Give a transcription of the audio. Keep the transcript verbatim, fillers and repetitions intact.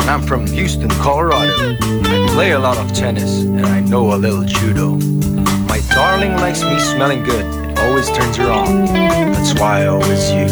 I'm from Houston, Colorado. I play a lot of tennis and I know a little judo. My darling likes me smelling good. It always turns her on. That's why I always use